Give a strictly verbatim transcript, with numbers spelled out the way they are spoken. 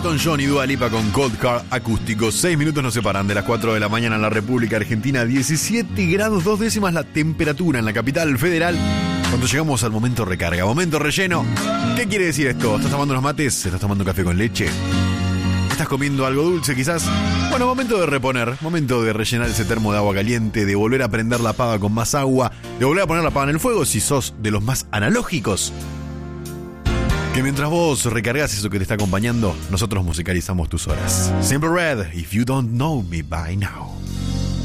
Elton John y Dua Lipa con Cold Car acústico. Seis minutos nos separan de las cuatro de la mañana en la República Argentina. diecisiete grados dos décimas la temperatura en la capital federal. Cuando llegamos al momento recarga, momento relleno. ¿Qué quiere decir esto? ¿Estás tomando unos mates? ¿Estás tomando café con leche? ¿Estás comiendo algo dulce quizás? Bueno, momento de reponer, momento de rellenar ese termo de agua caliente, de volver a prender la pava con más agua, de volver a poner la pava en el fuego si sos de los más analógicos. Que mientras vos recargas eso que te está acompañando, nosotros musicalizamos tus horas. Simple Red, If You Don't Know Me By Now.